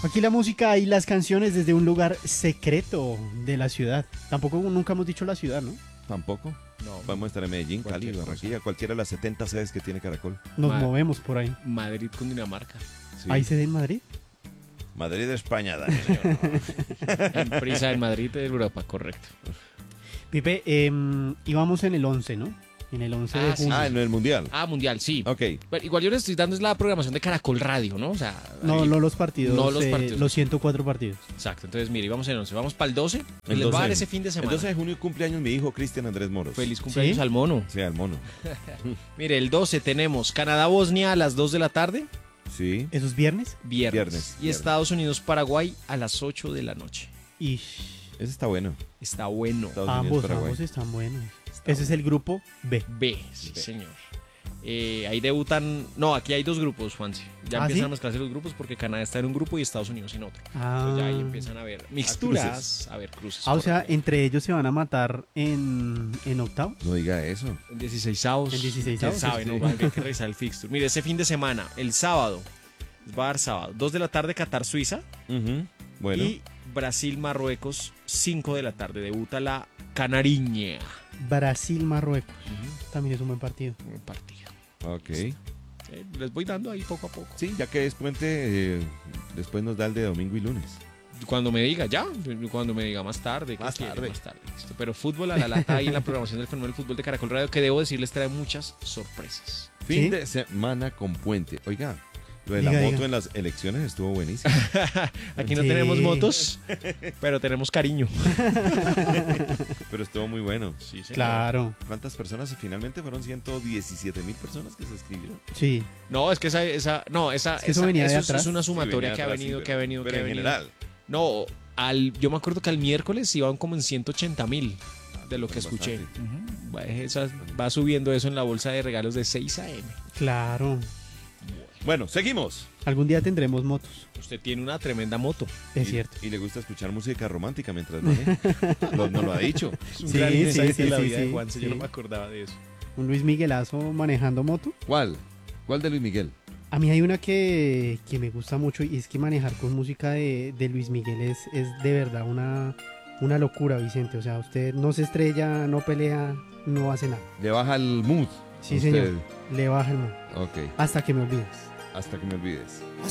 Aquí la música y las canciones desde un lugar secreto de la ciudad. Tampoco nunca hemos dicho la ciudad, ¿no? Tampoco. No, Podemos estar en Medellín, Cali, Cualquier cosa. Barranquilla, cualquiera de las 70 sedes que tiene Caracol. Nos Ma- movemos por ahí. Madrid con Dinamarca. Sí. ¿Hay sede en Madrid? Madrid, España, Daniel. Yo no. En prisa en Madrid de Europa, correcto. Pipe, íbamos en el 11, ¿no? En el 11 de Ah, sí. junio. Ah, en el Mundial. Ah, Mundial, sí. Ok. Pero igual yo les estoy dando es la programación de Caracol Radio, ¿no? O sea, No, ahí- no los partidos. No los partidos. Los 104 partidos. Exacto. Entonces, mire, vamos en el 11. Vamos para el 12. Y El les va a dar 12. ese fin de El semana. 12 de junio cumpleaños mi hijo Cristian Andrés Moros. Feliz cumpleaños ¿Sí? al mono. Sí, al mono. Mire, el 12 tenemos Canadá-Bosnia a las 2 de la tarde, Sí. ¿Eso es viernes? viernes. Y Viernes. Estados Unidos-Paraguay a las 8 de la noche. Y Ese está bueno. Está bueno. Estados ambos, Unidos, Paraguay. ambos están buenos. Está Ese es el grupo B. B, sí, señor. Ahí debutan. No, aquí hay dos grupos, Juanse. Ya ¿Ah, empiezan sí? a mezclarse los grupos porque Canadá está en un grupo y Estados Unidos en otro. Ah, Entonces ya ahí empiezan a ver mixturas, a ver cruces. o sea, correcto. entre ellos se van a matar en octavos. No diga eso. En 16avos. En 16avos, ¿Quién sabe? sí. No, hay que revisar el fixture. Mire, ese fin de semana, el sábado, va a dar sábado, 2 de la tarde, Qatar-Suiza. Ujú. Bueno. Y Brasil-Marruecos, 5 de la tarde. Debuta la Canariña. Brasil-Marruecos. También es un buen partido. Un partido. Ok. Les voy dando ahí poco a poco. Sí, ya que es puente, después nos da el de domingo y lunes. Cuando me diga, ya. Cuando me diga más tarde. ¿qué Más quiere? tarde. Más tarde. Listo. Pero fútbol a la lata ahí en la programación del Fenómeno del Fútbol de Caracol Radio, que debo decirles trae muchas sorpresas. Fin ¿Sí? de semana con puente. Oiga, lo de Diga, la moto diga. en las elecciones estuvo buenísimo. Aquí no Sí. tenemos motos, pero tenemos cariño. Pero estuvo muy bueno. Sí, señor. Claro, ¿Cuántas personas? Finalmente fueron 117,000 personas que se escribieron. sí. No, es que esa Es que eso venía de atrás. es una sumatoria Sí, que ha venía venido, atrás, que ha venido, pero que ha en venido. general. No, yo me acuerdo que al miércoles iban como en 180,000 de lo que Son escuché. bastante. Ujú. Va subiendo eso en la bolsa de regalos de 6 a.m. Claro. Bueno, seguimos. Algún día tendremos motos. Usted tiene una tremenda moto. Es Y- cierto. Y le gusta escuchar música romántica mientras maneja. No lo ha dicho. Es un Sí, gran sí, insight sí, de la sí, vida de sí, Juanse. Yo sí. no me acordaba de eso. Un Luis Miguelazo manejando moto. ¿Cuál? ¿Cuál de Luis Miguel? A mí hay una que me gusta mucho y es que manejar con música de Luis Miguel es de verdad una locura, Vicente. O sea, usted no se estrella, no pelea, no hace nada. Le baja el mood. Sí, a usted. señor. Le baja el mundo. Ok, Hasta que me olvides. hasta que me olvides.